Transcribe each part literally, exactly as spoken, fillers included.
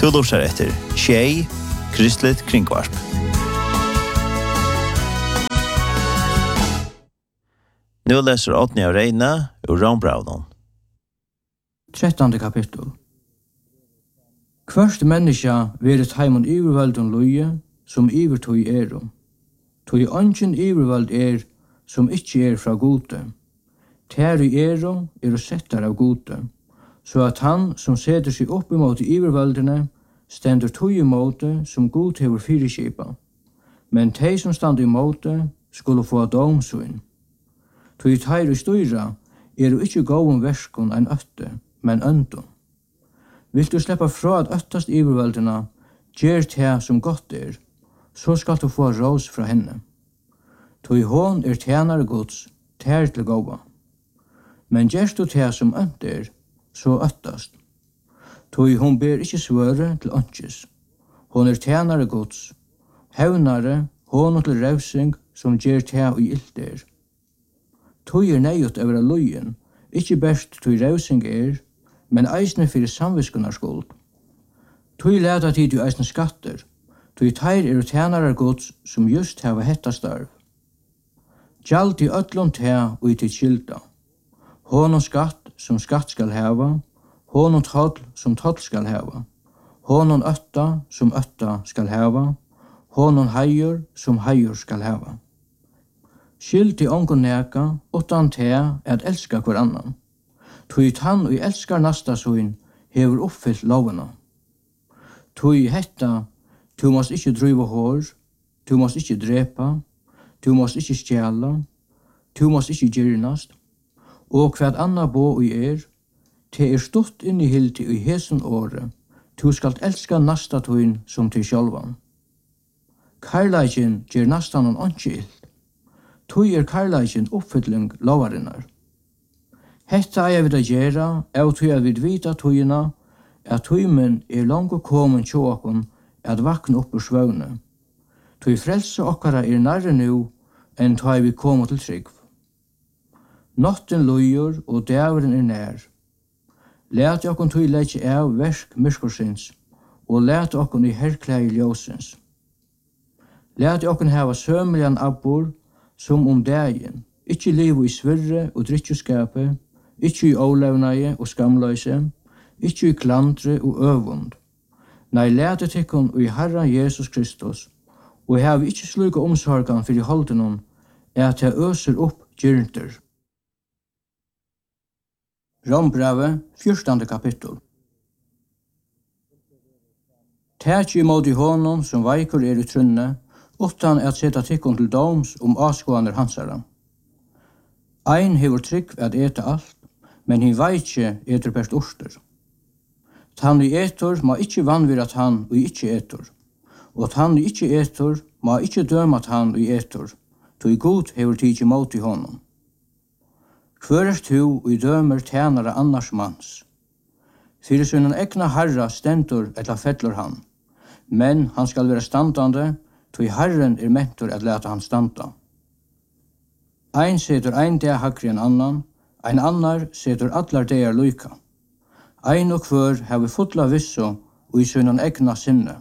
Du lurer etter Tjei, Kristelig Kringvarp. Nu läser Åtni av Reina ur Rombraunen. Trettande kapittel. Kvørst menneska verit heimon ivervaldun loie, som ivertøy erum. Tøy ongen ivervald er, som ikkje er fra gode. Tæri erum er settar av gode, så at han som setter seg opp imot ivervaldene, stendur tøy imot som god hever fyrirskipa. Men tei som stand imot skulle få domsyn. Tøy teir og støyra er jo ikkje gåum verskon ein øtte, men øndun. Vil du sleppa fra at øttast ivervaldina, gjer te som godt er, så skal du få rås fra henne. Tøy hon er tjenare gods, tær til gåva. Men gjerst du te som ønt er, så øttast. Tøy hon ber ikkje svøre til øntjes. Hon er tjenare gods, hevnare, hon til revsing som gjer te og ilt er. Tøy er neiot over lojen, ikkje best tøy revsing er, men eisne fyrir samviskunar skuld. Tøy leta tid jo eisne skatter, tøy teir er tjenarar gods som just heva hetta starv. Gjald i öllum te og i til skilda. Honum skatt som skatt skal heva, honum toll som toll skal heva, honum ötta som ötta skal heva, honum heiur som heiur skal heva. Skilt i ongon neka, utan te at elska hver annan. Tøy tann og elskar nasta søyn hever uppfyllt lovena. Tøy hetta, tu måst ikkje driva hår, tu måst ikkje drepa, tu måst ikkje stjæla, tu måst ikkje gyrnast, og hver anna bo i er, te er stått inn i hilti i hesen åre, tu skalt elska nasta tøyn som til sjálvan. Karlaikin gjer nastan an onki ill. Tøy er karlaikin uppfylling lovarinnar. Hetta er við að gera, av tøy að við vita tøyina, at tøymen er langt komin til okkum at vakna upp ur svøvne. Tøy frelse okkara er nærre nu, enn tøy vi koma til trygg. Notten loyur og dævren er nær. Læt okkum tøy leggja av versk myrskursins, og læt okkum i herklægi ljósins. Læt okkum hava sømlian abbor, som om dægin, ikkje livu i svirre og drikkjuskape, ikkje i ólevnaie og skamløyse, ikkje i klandre og øvund. Nei, læte tikkun og i Herra Jesus Kristus, og hev ikkje sluka omsorgan fyrir holdenon, at jeg øser opp gyrnter. Rombrave, fjortande kapittel. Tæt imot i honom som veikur er i trunne, utan at seta tikkun til doms om avskoaner hansara. Ein hevur trygg at eta alt, men hin veitje etur best urster. Tann i etur ma ikkje vanvira tann og ikkje etur, og tann i ikkje etur ma ikkje døma tann i etur, tog god hevur tidsi mot i honom. Hver er tu og i dømer tænare annars mans. Fyrir sunnen egna harra stendur etla fellur han, men han skal vera standande, tog Herren er mentor at leta han standa. Ein setur ein dag hakri enn annan, ein annar setur allar dagar luka. Ein og hver hever fotla vissu og i sunnen egna sinne.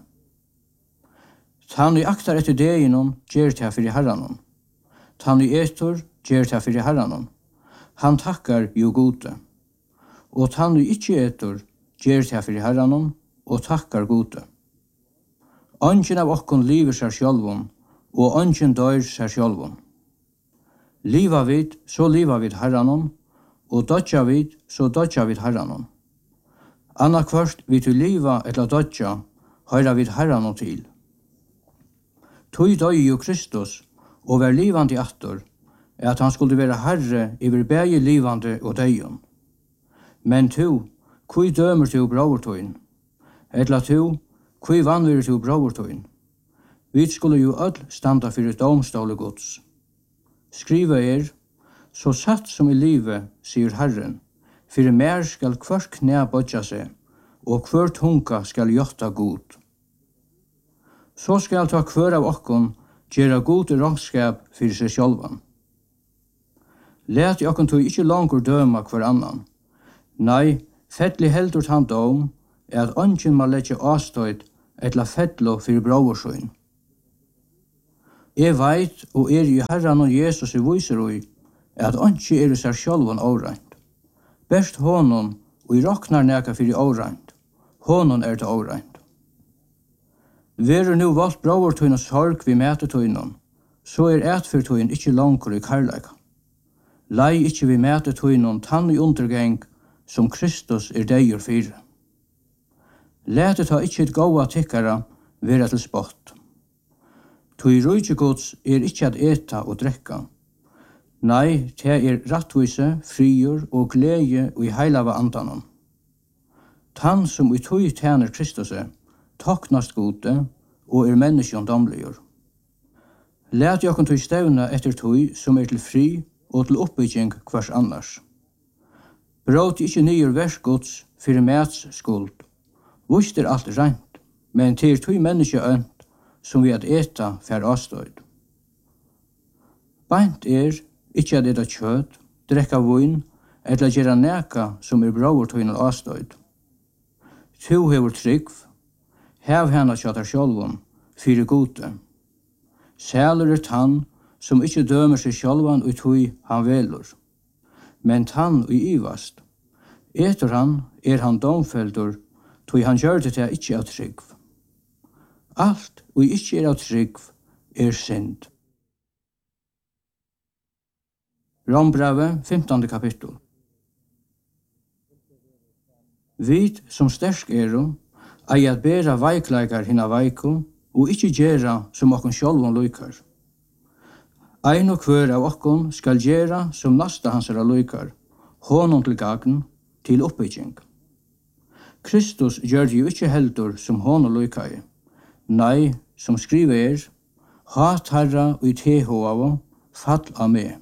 Tann i aktar etter deginum gjer ta fyrir Herranon. Tann i etur gjer ta fyrir Herranon. Han takkar jo gode. Og tann i ikkje etur gjer ta fyrir Herranon og takkar gode. Ongen av okkon liver seg sjálvun, og ongen dør seg sjálvun. Liva vid, så liva vid Herranon, og dodja vid, så dodja vid Herranon. Anna kvart vid du liva etla dodja, høyra vid Herranon til. Tøy døy jo Kristus, og vær livande attor, at han skulle være herre iver bægi livande og døyon. Men tu, kui dømer tu bravertøyn? Etla tu, kui vanvir tu bravertøyn? Vi skulle jo öll standa fyrir domståle gods. Skriva er, så satt som i livet, sier Herren, fyrir mer skal kvart knæ bodja seg, og kvart tunga skal gjotta god. Så skal ta kvør av okkon gjera god rangskap fyrir seg sjálvan. Læt i okkon tog ikkje langur døma hver annan. Nei, fettlig heldur han dom, er at ungen må letja avstøyd etla fettlo fyrir bróvursøyn. Jeg veit og er i Herran og Jesus i viser ui at ungen er i seg sjálvan óreint. Best honom og i roknar neka fyrir óreint. Honom er det óreint. Verur nu valgt bróvurtøyn og sorg vi metetøynon, så er etfyrtøyn ikkje langur i karleika. Lei ikkje vi metetøynon tann i undergeng som Kristus er deigur fyrir. Lætet ha ikkje et gåa tikkara vera til spott. Tui rujtjegods er ikkje at eta og drekka. Nei, te er rattvise, friur og glede i heilava andanon. Tann som i tui tjener Kristuse, toknast gode og er menneskjon domligur. Læt jokken tui stevna etter tui som er til fri og til oppbygging hvers annars. Bråt ikkje nyer verskods fyrir mæts skuld. Vust er alt reint, men til tui menneske ønt som vi at eta fær avstøyd. Beint er ikkje at eta kjøt, drekka vun, eller gjera neka som er bråvurtøyna avstøyd. Tu hevur tryggv, hev hana kjatar sjálvum, fyrir gode. Sælur er tann som ikkje dømer seg sjálvan ut hui han velur, men tann ui ivast. Etur han er han domfeldur, tui han gjør det til ikkje av tryggv. Alt ui ikkje er av tryggv er synd. Rombrave, femtande kapittel. Vit som stersk eru, ei at bera veikleikar hinna veiku, og ikkje gjera som okkon sjálvon luikar. Ein og hver av okkon skal gjera som nasta hansara luikar, honom til gagn, til oppbygging. Kristus gjør det jo ikkje heldur som honom luikai. Nei, som skriver er, hat herra ui teho av, fall av meg.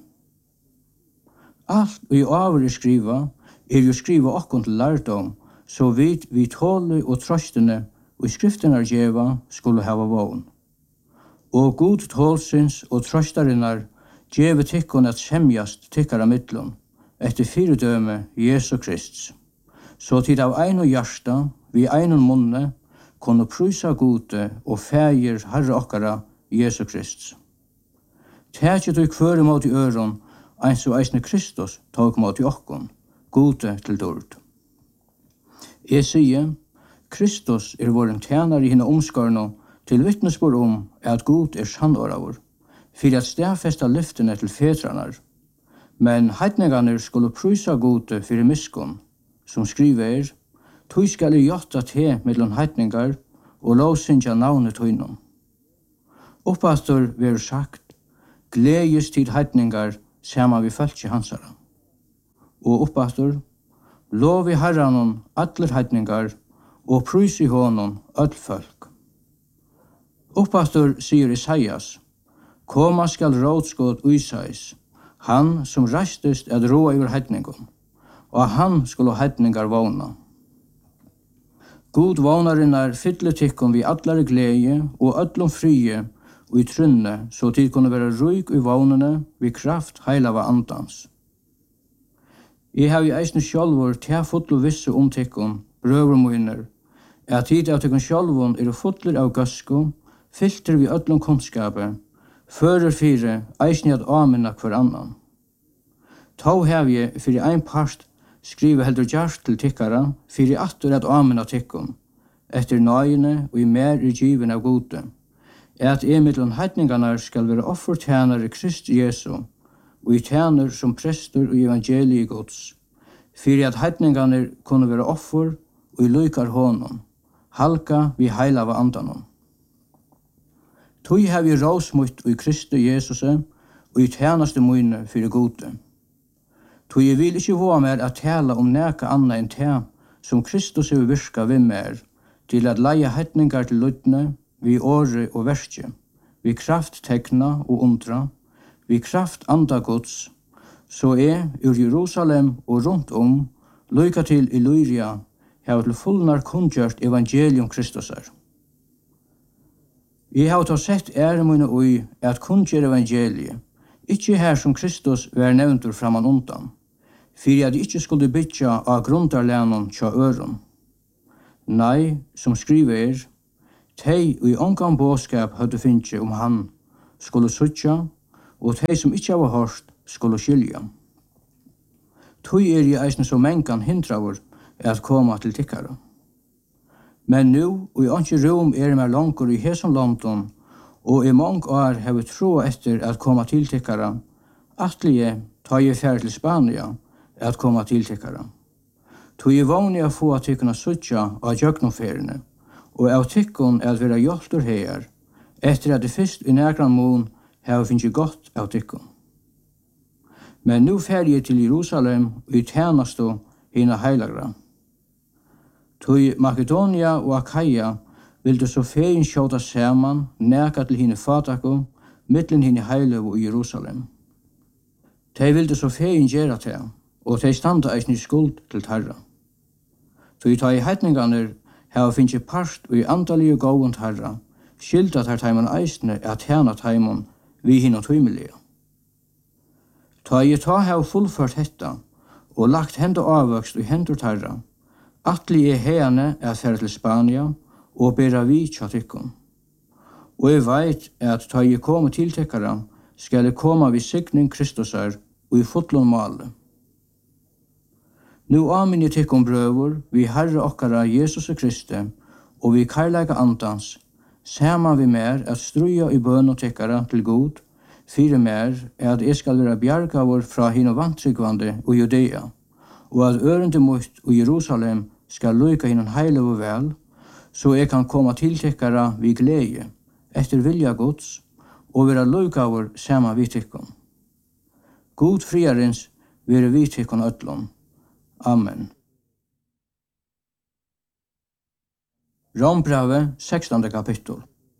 Alt ui avur er skriva, er jo skriva okkon til lærdom, så vidt vi tåle og trøstene og i skriftenar djeva skulle hava vogn. Og god tålsins og trøstarinnar djeve tikkun at semjast tikkara mittlum, etter fyrdøme Jesu Krist. Så tid av ein og hjärsta, vi ein og munne, kunne prysa gode og fægir Herre okkara Jesu Krist. Tætje du kvøre mot i øron, eins og eisne Kristus tog mot i okkon, gode til dord. Jeg sier, Kristus er våren tjener i henne omskarno til vittnesbord om at god er sannåravur, for at stedfesta lyftene til fetranar. Men heitningarnir skulle prysa gode fyrir miskon, som skriver er, «Tui skal i jotta te mellom heitningar og lovsindja navnet tøynum». Oppastor ver sagt, «Gledes tid heitningar sama vi fölkje hansara». Og oppastor, «Lov i herranon allir heitningar og prys i honom öll folk». Oppastor sier Isaias, «Koma skal rådskot Isais, han som rastest at råa yver heitningum, og han skulle heitningar våna. God vånarinnar fylle tikkum vi allare glede og öllum frie og i trunne, så tid kunne være ruik i vånene vi kraft heilava andans. Jeg har i eisne sjálfur til fotlo visse om tikkum, brøvermoiner, at tid av tikkum sjálfun er fotler av gøsku, filter vi öllum kunnskape, fører fire eisne at amina hver annan. Tau hev jeg fyrir ein part skrive heldur gjart til tikkara, fyrir attur at amina tikkum, etter nøyene og i mer i given av gode, at emidlun heitningarnar skal være offertjener i Krist Jesu, og i tjener som prester og evangelii gods, fyrir at heitningarnar kunne være offer og i lykar honom, halka vi heilava andanon. Tui hev vi råsmutt og i Kristi Jesuse og i tjenaste møyne fyrir gode. Tui jeg vil ikke våga mer at tala om neka anna enn te som Kristus hever virka ved mer, til at leie heitningar til lydne, vi åre og verskje, vi kraft tekna og undra, vi kraft anda gods, så er ur Jerusalem og rundt om, lyka til Illyria, hever til fullnar kundgjørt evangelium Kristusar. Jeg har ta sett æremunne ui at kundgjør evangeliet, ikkje her som Kristus var nevntur framan undan, fyrir at ikkje skulle bytja av grundarlænon tja øron. Nei, som skriver er, tei og i ongan båskap høyde finnje om han skulle suttja, og tei som ikkje var hørt skulle skilja. Tui er i eisne så mengan hindraver at koma til tikkara. Men nu, og i ongi rom er mer langur i hesom London, og i mong år har vi tro etter at koma til tikkara, atlige ta i ferd til Spania at koma til tikkara. Tui er vognig å få at tykkuna suttja av jøgnoferiene, og av tykkun er at vera hjeltur her, etter at det fyrst i nægran mån har finnst godt av tykkun. Men nu fer jeg til Jerusalem og i tjenasto hina heilagra. Tui Makedonia og Akaia vildu så fein skjóta saman næka til hine fatakum, mittlen hine heilagu i Jerusalem. Tei vildu så fein gera te, og tei standa eisni skuld til tarra. Tui ta i heitninganer hava finnst part og i andalige gåund tarra, skilda tar taiman eisne at tjena taiman vi hina tøymelige. Ta i ta hava fullført hetta, og lagt henda avvøkst i hendur tarra, atli er hene at færa til Spania, og bera vi tja tykkun. Og jeg veit at ta i koma til tykkara, skal jeg koma vi signing Kristusar og i fotlun male. Nu amin jeg tykkun brøvur, vi Herre okkara Jesus Kristi, og vi karlaga andans, saman vi mer at struja i bøn og tykkara til god, fire mer er at jeg skal være bjargavur fra hino vantryggvande og Judea, og at ørende mot og Jerusalem skal lyka hinon heile og vel, så jeg kan komme til tykkara vi glede, etter vilja gods, og være lykavur saman vi tykkun. God friarens være vi tykkun ötlun. Amen. Rombrave, sekstande kapittel.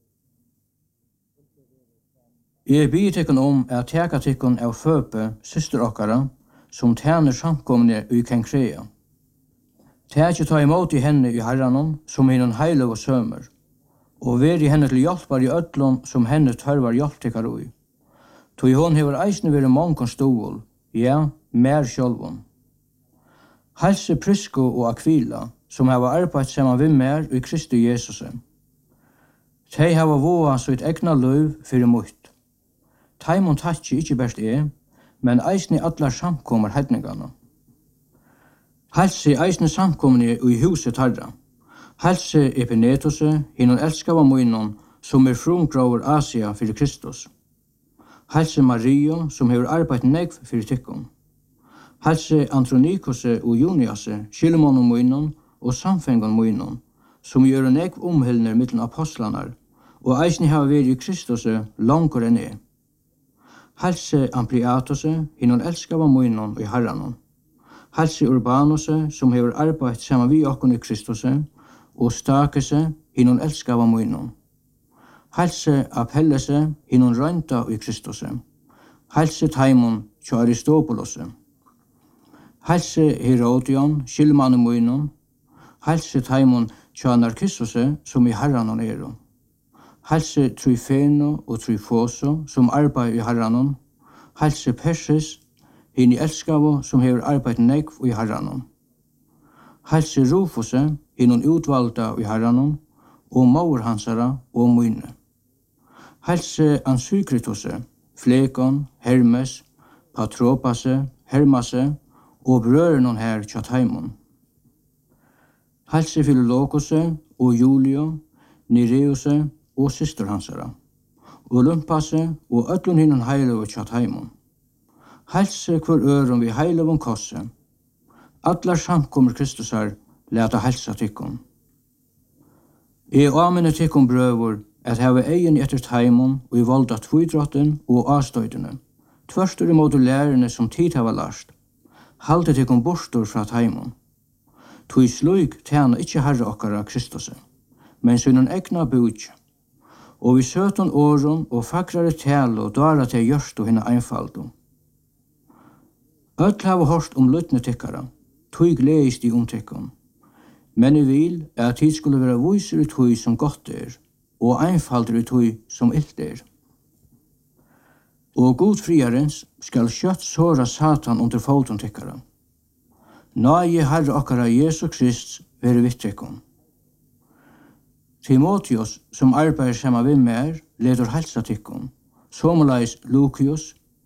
Jeg byr tykkun om at teka tykkun av Føpe, syster okkara, som tjener samkomne i Kenkrea. Tækje ta imot i henne i herranon, som hinnon heile og sømer, og veri henne til hjelpar i ötlun som henne tørvar hjelptikkar ui. Tog hon hever eisne veri mongon stål, ja, mer sjálvun. Halse Prisco og Aquila, som hava arbeidt saman vi mer i Kristi Jesus. Tei hava voa sitt egna løv fyrir mutt. Taimon tatsi ikkje best er, men eisne allar samkomar heidningana. Halse eisne samkomne i huset tarra. Halse Epenetose, hinnon elskava muinnon, som er frumgraver Asia fyrir Kristus. Halse Mario, som hever arbeidt negv fyrir tykkun. Halse Andronikose og Juniase, skilmonon muinnon og samfengon muinnon, som gjør negv omhyllner mittel apostlanar, og eisne hava veri i Kristus langur enn er. Halse Ampliatose, hinnon elskava muinnon i herranon. Halse Urbanose, som hever arbeidt saman vi okkon i Kristus, og Stakese, hinnon elskava muinnon. Halse Apellese, hinnon røynta i Kristus. Halse Taimon, tja Aristopolose. Halse Herodion, skilmane muinnon. Halse Taimon, tja Narkissose, som i herranon ero. Halse Tryfeno og Tryfoso, som arbeid i herranon. Halse Persis, hinn i elskavo, som hever arbeid negv i herranon. Halse Rufose, hinnon utvalda i herranon, og maur hansara og muine. Halse Ansykritose, Flekon, Hermes, Patropase, Hermase, og brørenon her tja Taimon. Halse Philologose og Julio, Nireuse og syster hansara, Olympase og öllun hinnon heilavu tja Taimon. Halse hver øron vi heilavun kosse. Allar samkomur Kristusar leta halsa tykkun. I amene tykkun brøvur at hava egin etter Taimon og i volda tvidrotten og avstøydene, tverstur imot lærerne som tid hava last, halte tykkun borstur fra Taimon. Tui sluik tjena ikkje herre okkara Kristus, men synon egna bujtje, og vi søton åron og fagrare tale og dara til gjørst og hina einfaldu. Öll hava hårst om lytne tykkara, tui gleist i omtykkun, men jeg vil at tid skulle være viser i tui som godt er, og einfalder i tui som ilt er. Og god friarens skal kjøtt såra Satan under foten tykkara. Nøye Herre okkara Jesus Krist være vittekkon. Timotheus, som arbeider sammen med mer, leder helsa tykkun. Somaleis Lucius,